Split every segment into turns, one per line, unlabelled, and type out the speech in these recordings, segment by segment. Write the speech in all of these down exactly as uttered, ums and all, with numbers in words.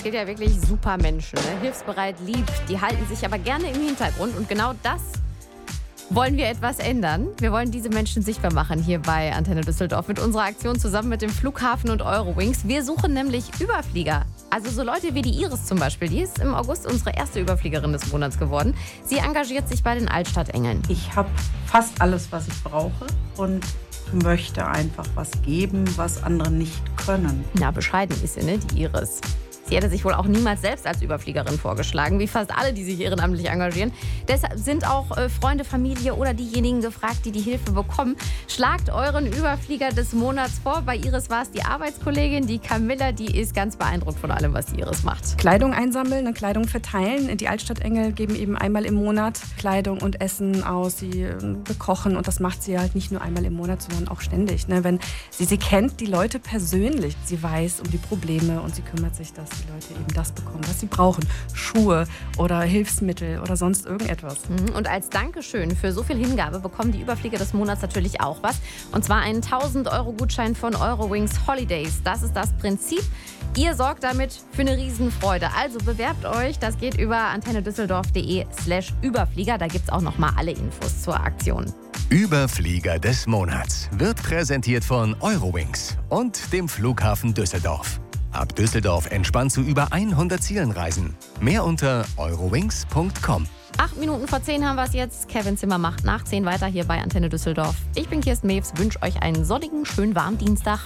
gibt ja wirklich super Menschen, ne? Hilfsbereit, lieb, die halten sich aber gerne im Hintergrund. Und genau das wollen wir etwas ändern. Wir wollen diese Menschen sichtbar machen hier bei Antenne Düsseldorf mit unserer Aktion zusammen mit dem Flughafen und Eurowings. Wir suchen nämlich Überflieger. Also so Leute wie die Iris zum Beispiel. Die ist im August unsere erste Überfliegerin des Monats geworden. Sie engagiert sich bei den Altstadtengeln.
Ich habe fast alles, was ich brauche und möchte einfach was geben, was andere nicht können.
Na, bescheiden ist sie, ne, die Iris. Sie hätte sich wohl auch niemals selbst als Überfliegerin vorgeschlagen, wie fast alle, die sich ehrenamtlich engagieren. Deshalb sind auch äh, Freunde, Familie oder diejenigen gefragt, die die Hilfe bekommen. Schlagt euren Überflieger des Monats vor. Bei Iris war es die Arbeitskollegin, die Camilla, die ist ganz beeindruckt von allem, was die Iris macht.
Kleidung einsammeln und Kleidung verteilen. Die Altstadtengel geben eben einmal im Monat Kleidung und Essen aus. Sie äh, bekochen und das macht sie halt nicht nur einmal im Monat, sondern auch ständig. Ne? Wenn sie, sie kennt die Leute persönlich. Sie weiß um die Probleme und sie kümmert sich, dass die Leute eben das bekommen, was sie brauchen. Schuhe oder Hilfsmittel oder sonst irgendetwas.
Und als Dankeschön für so viel Hingabe bekommen die Überflieger des Monats natürlich auch was. Und zwar einen tausend Euro Gutschein von Eurowings Holidays. Das ist das Prinzip. Ihr sorgt damit für eine Riesenfreude. Also bewerbt euch. Das geht über antennedüsseldorf.de slash Überflieger. Da gibt es auch noch mal alle Infos zur Aktion.
Überflieger des Monats wird präsentiert von Eurowings und dem Flughafen Düsseldorf. Ab Düsseldorf entspannt zu über hundert Zielen reisen. Mehr unter eurowings punkt com.
Acht Minuten vor zehn haben wir es jetzt. Kevin Zimmer macht nach zehn weiter hier bei Antenne Düsseldorf. Ich bin Kirsten Mews, wünsche euch einen sonnigen, schön warmen Dienstag.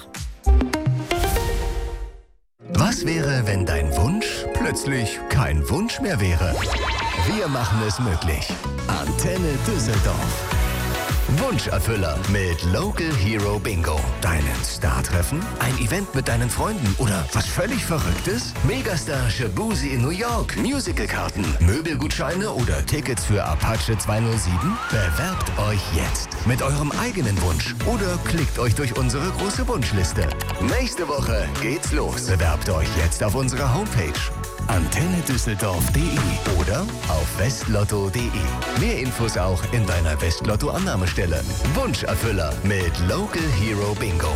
Was wäre, wenn dein Wunsch plötzlich kein Wunsch mehr wäre? Wir machen es möglich. Antenne Düsseldorf. Wunscherfüller mit Local Hero Bingo. Deinen Star treffen? Ein Event mit deinen Freunden oder was völlig Verrücktes? Megastar Shabuzi in New York. Musicalkarten, Möbelgutscheine oder Tickets für Apache zweihundertsieben? Bewerbt euch jetzt mit eurem eigenen Wunsch oder klickt euch durch unsere große Wunschliste. Nächste Woche geht's los. Bewerbt euch jetzt auf unserer Homepage antenne düsseldorf punkt de oder auf westlotto punkt de. Mehr Infos auch in deiner Westlotto-Annahmestelle. Wunscherfüller mit Local Hero Bingo.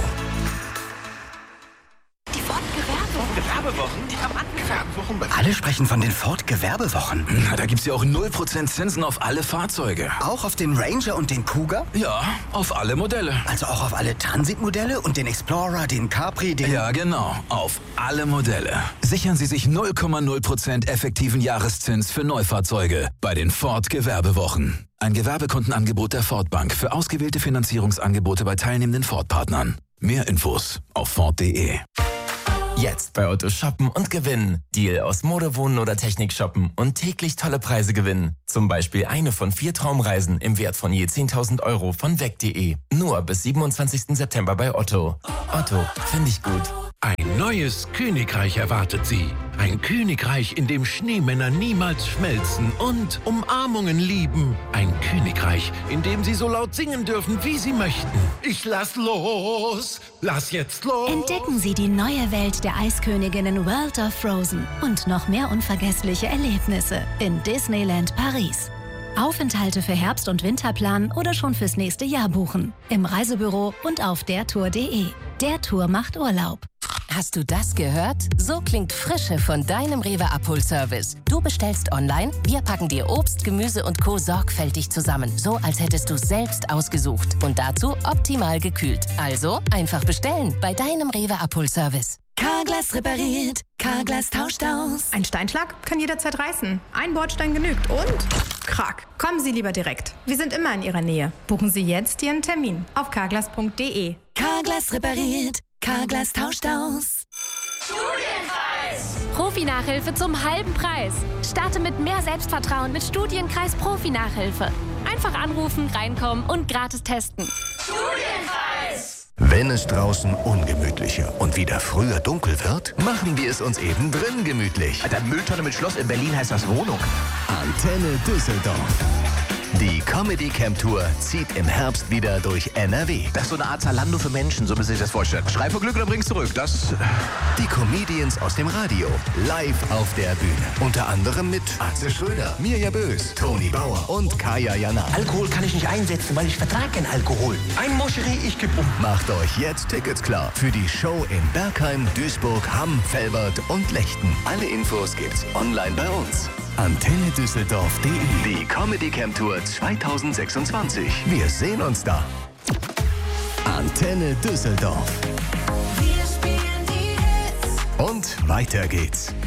Die Ford-Gewerbewochen.
Gewerbewochen? Die Gewerbewochen bei
Alle sprechen von den Ford-Gewerbewochen.
Na, da gibt's ja auch null Prozent Zinsen auf alle Fahrzeuge.
Auch auf den Ranger und den Kuga?
Ja, auf alle Modelle.
Also auch auf alle Transitmodelle und den Explorer, den Capri, den...
Ja, genau. Auf alle Modelle. Sichern Sie sich null Komma null Prozent effektiven Jahreszins für Neufahrzeuge bei den Ford-Gewerbewochen. Ein Gewerbekundenangebot der Ford Bank für ausgewählte Finanzierungsangebote bei teilnehmenden Ford-Partnern. Mehr Infos auf ford punkt de.
Jetzt bei Otto shoppen und gewinnen. Deal aus Mode, Wohnen oder Technik shoppen und täglich tolle Preise gewinnen. Zum Beispiel eine von vier Traumreisen im Wert von je zehntausend Euro von weg punkt de. Nur bis siebenundzwanzigsten September bei Otto. Otto, finde ich gut.
Ein neues Königreich erwartet Sie. Ein Königreich, in dem Schneemänner niemals schmelzen und Umarmungen lieben. Ein Königreich, in dem Sie so laut singen dürfen, wie Sie möchten. Ich lass los, lass jetzt los.
Entdecken Sie die neue Welt der Eisköniginnen World of Frozen und noch mehr unvergessliche Erlebnisse in Disneyland Paris. Aufenthalte für Herbst- und Winterplan oder schon fürs nächste Jahr buchen. Im Reisebüro und auf dertour punkt de. Der Tour macht Urlaub.
Hast du das gehört? So klingt Frische von deinem Rewe Abholservice. Du bestellst online, wir packen dir Obst, Gemüse und Co. sorgfältig zusammen. So, als hättest du selbst ausgesucht. Und dazu optimal gekühlt. Also einfach bestellen bei deinem Rewe Abholservice.
Carglass repariert, Carglass tauscht aus.
Ein Steinschlag kann jederzeit reißen. Ein Bordstein genügt und Krack. Kommen Sie lieber direkt. Wir sind immer in Ihrer Nähe. Buchen Sie jetzt Ihren Termin auf carglass punkt de.
Carglass repariert, Carglass tauscht aus.
Studienkreis! Profi-Nachhilfe zum halben Preis. Starte mit mehr Selbstvertrauen mit Studienkreis Profi-Nachhilfe. Einfach anrufen, reinkommen und gratis testen.
Studienkreis! Wenn es draußen ungemütlicher und wieder früher dunkel wird, machen wir es uns eben drin gemütlich.
Alter, Mülltonne mit Schloss in Berlin heißt das Wohnung.
Antenne Düsseldorf. Die Comedy Camp Tour zieht im Herbst wieder durch N R W.
Das ist so eine Art Zalando für Menschen, so müssen Sie sich das vorstellen. Schrei vor Glück oder bring's zurück. Das.
Die Comedians aus dem Radio live auf der Bühne. Unter anderem mit Atze Schröder, Mirja Bös, Toni Bauer und Kaya Jana.
Alkohol kann ich nicht einsetzen, weil ich vertrage keinen Alkohol. Ein Moscherie, ich geb um.
Macht euch jetzt Tickets klar für die Show in Bergheim, Duisburg, Hamm, Velbert und Lechten. Alle Infos gibt's online bei uns. Antenne Düsseldorf punkt de. Die Comedy Camp Tour zwanzig sechsundzwanzig. Wir sehen uns da. Antenne Düsseldorf. Wir spielen die Hits. Und weiter geht's.